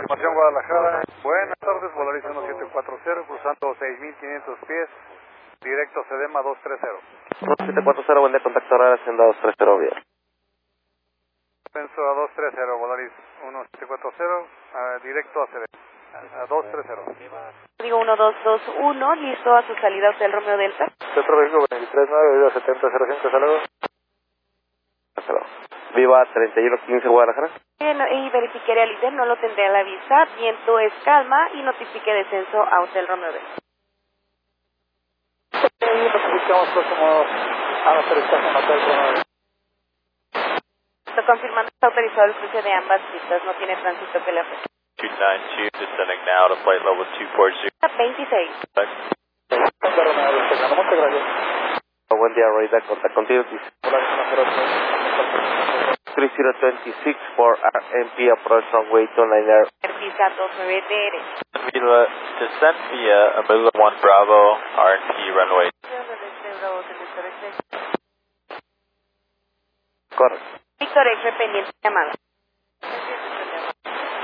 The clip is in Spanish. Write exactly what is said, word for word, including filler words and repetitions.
Información Guadalajara. Buenas tardes, Volaris uno siete cuatro cero, cruzando seis mil quinientos pies, directo Sedema dos tres cero. uno siete cuatro cero, buen día, contacto ahora, Hacienda dos tres cero, bien. Penso a dos tres cero, Volaris uno siete cuatro cero, uh, directo a Sedema, a dos tres cero. Digo uno dos dos uno, listo a su salida Hotel Romeo Delta. Centro México veintitrés nueve, Viva setenta cero cinco, hasta luego. Hasta luego. Viva treinta y uno quince, Guadalajara. Bien, y verifiqué al ítem, no lo tendré a la vista, viento es calma y notifique descenso a Hotel Romeo Delta. Y notificamos próximo a la aterrizaje en Hotel Romeo Delta. Estoy confirmando que está autorizado el cruce de ambas pistas, no tiene tránsito que le ofrezca. two nine two, descending now to flight level two four zero. veintiséis. Hotel Romeo Delta, muchas gracias. Buen día, Radar, contact continuity. Volaris uno cero tres. three zero two six for R M P approach runway two nine zero. Pisa dos nueve T R. Vila, descent via Amelia one Bravo, R and P runway. Correcto. Víctor X, pendiente llamada.